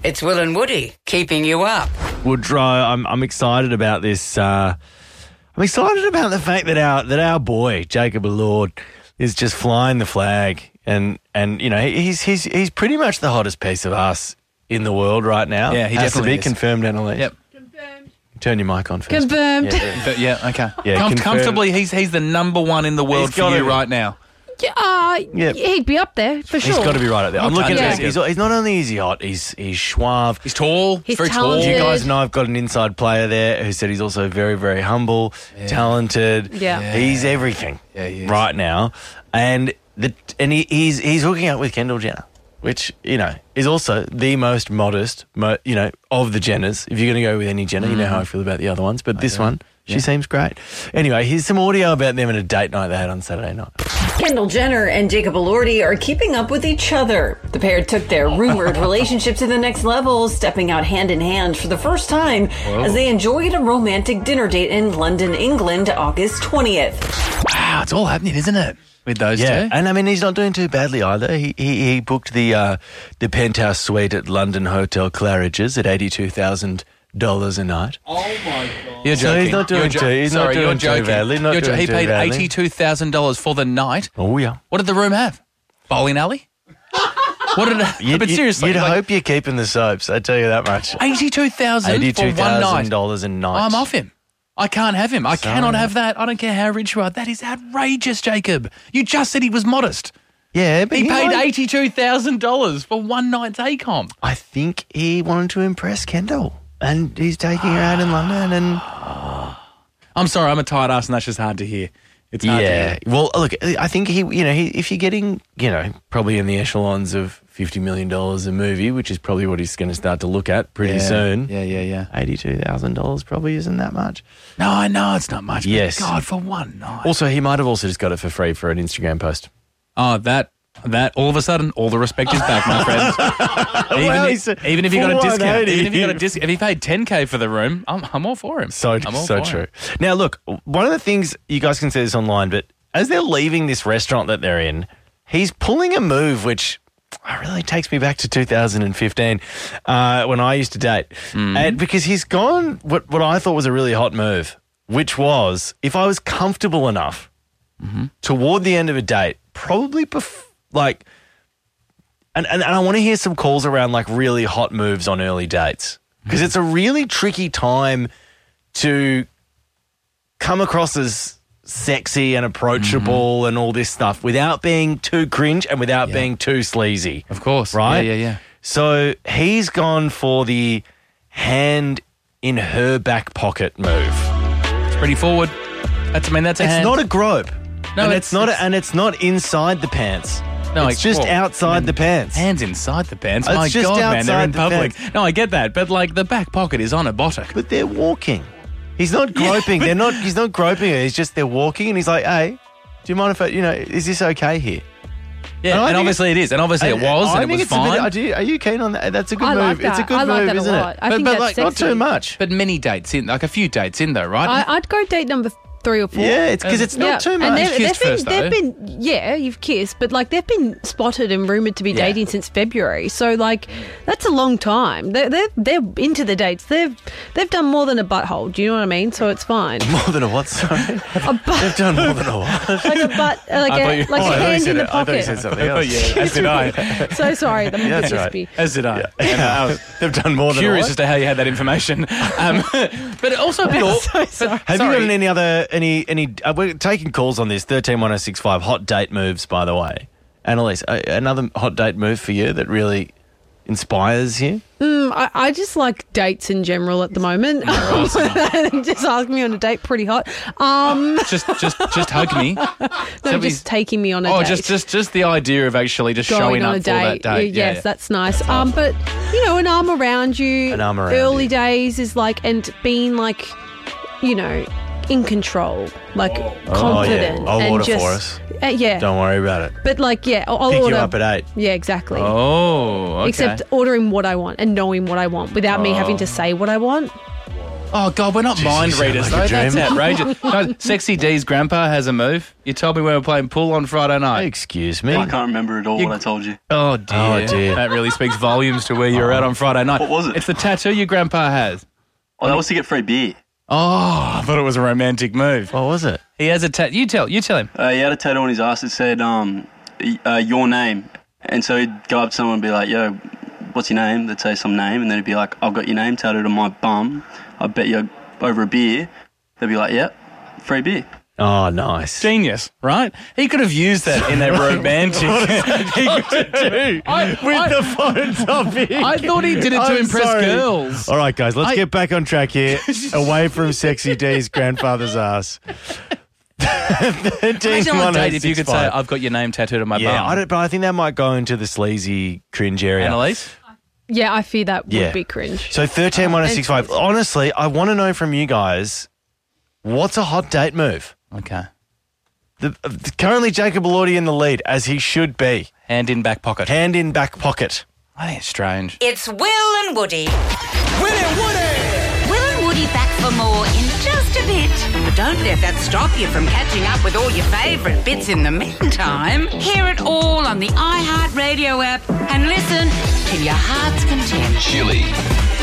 It's Will and Woody keeping you up. Woodrow, I'm excited about this. I'm excited about the fact that our boy Jacob Lord is just flying the flag, and you know he's pretty much the hottest piece of ass in the world right now. Yeah, he has definitely to be is. confirmed, Annalise. Yep. Turn your mic on first. Confirmed. Yeah. Okay. Yeah, confirmed. Comfortably, he's the number one in the world He's for gotta you be. right now. Yep. He'd be up there for sure. He's got to be right up there. I'm Well looking done, at this. Jacob. He's not only is he hot, he's suave. He's tall. He's very talented. You tall. guys know I've got an inside player there who said he's also very, very humble, talented. Yeah. He's everything he is. right now. And he's hooking up with Kendall Jenner, which, you know, is also the most modest, of the Jenners. If you're going to go with any Jenner, you know how I feel about the other ones. But this one, she seems great. Anyway, here's some audio about them at a date night they had on Saturday night. Kendall Jenner and Jacob Elordi are keeping up with each other. The pair took their rumored relationship to the next level, stepping out hand in hand for the first time as they enjoyed a romantic dinner date in London, England, August 20th. Wow, it's all happening, isn't it? With those two. And I mean, he's not doing too badly either. He booked the penthouse suite at London Hotel Claridge's at $82,000 a night. Oh my God! You're So joking. he's not doing too. He's not doing too badly. He paid $82,000 for the night. Oh yeah. What did the room have? Bowling alley. What did it? But seriously, you'd hope you're keeping the soaps. I tell you that much. $82,000 for one night. $82,000 a night. I'm off him. I can't have him. I cannot have that. I don't care how rich you are. That is outrageous, Jacob. You just said he was modest. Yeah, but He paid $82,000 for one night's ACOM. I think he wanted to impress Kendall, and he's taking her out in London. And I'm sorry, I'm a tight ass, and that's just hard to hear. It's hard to hear. Well, look, I think if you're getting, probably in the echelons of $50 million a movie, which is probably what he's going to start to look at pretty soon. Yeah. $82,000 probably isn't that much. No, I know it's not much. But Yes. God, for one night. Also, he might have also just got it for free for an Instagram post. Oh, that all of a sudden, all the respect is back, my friends. Even if you got a discount, if he paid $10K for the room, I'm all for him. So true. Now, look, one of the things, you guys can see this online, but as they're leaving this restaurant that they're in, he's pulling a move which really takes me back to 2015 when I used to date. And because he's gone what I thought was a really hot move, which was if I was comfortable enough toward the end of a date, probably and I want to hear some calls around like really hot moves on early dates, because it's a really tricky time to come across as sexy and approachable and all this stuff without being too cringe and without being too sleazy. Of course. Right? Yeah. So he's gone for the hand in her back pocket move. It's pretty forward. That's a It's hand. not a grope. No, and it's not inside the pants. No, it's just outside the pants. Hands inside the pants. It's My just God, man, they're in outside the public. pants. No, I get that, but like the back pocket is on a buttock. But they're walking. He's not groping. He's not groping her. He's just they're walking, and he's like, "Hey, do you mind if is this okay here?" Yeah, and obviously it is, and obviously it was, and it was fine. Are you keen on that? That's a good I move. like that. It's a good I like move, that a isn't lot. it? I think but that's like not sexy. too much. But many dates in, like a few dates in though, right? I'd go date number 3 or 4. Yeah, it's because it's not too much. And Kissed first, though. you've kissed, but like they've been spotted and rumoured to be dating since February. So like that's a long time. They're into the dates. They've done more than a butthole. Do you know what I mean? So it's fine. More than a what? Sorry, they've done more than a what? Like a butt, like a hand in the I thought you pocket. said something else. yeah, as did I. So sorry, that That's must right. As did I. And I was They've done more than a curious what? as to how you had that information. But also a bit sorry. Have you got any other we're taking calls on this 131065 hot date moves, by the way. Annalise, another hot date move for you that really inspires you? I just like dates in general at the moment. Just ask me on a date, pretty hot. just hug me. No, just taking me on a date. just the idea of actually just Going showing on up a for that date. Yes, that's nice. But an arm around you. An arm around early you. days is like, and being like, in control, like confident. I'll and order just, for us. Yeah. Don't worry about it. But like, I'll Pick order. you up at 8. Yeah, exactly. Oh, okay. Except ordering what I want and knowing what I want without me having to say what I want. Oh, God, we're not mind readers, though. That's outrageous. No, Sexy D's grandpa has a move. You told me we were playing pool on Friday night. Excuse me. I can't remember at all what I told you. Oh, dear. Oh, dear. That really speaks volumes to where you were at on Friday night. What was it? It's the tattoo your grandpa has. Oh, that was to get free beer. Oh, I thought it was a romantic move. What was it? He has a tattoo. You tell him. He had a tattoo on his ass that said, your name. And so he'd go up to someone and be like, yo, what's your name? They'd say some name, and then he'd be like, I've got your name tattooed on my bum. I bet you over a beer. They'd be like, yep, free beer. Oh, nice. Genius, right? He could have used that in a romantic. With the phone topic. I thought he did it to impress girls. All right, guys, let's get back on track here. Away from Sexy D's grandfather's ass. Imagine on a date if you could say, I've got your name tattooed on my bum. But I think that might go into the sleazy cringe area. Annalise? Yeah, I fear that would be cringe. So 131065. Honestly, I want to know from you guys, what's a hot date move? Okay. Currently, Jacob Elordi in the lead, as he should be. Hand in back pocket. Hand in back pocket. I think it's strange. It's Will and Woody. Will and Woody! Will and Woody back for more in just a bit. But don't let that stop you from catching up with all your favourite bits in the meantime. Hear it all on the iHeartRadio app and listen till your heart's content. Chili.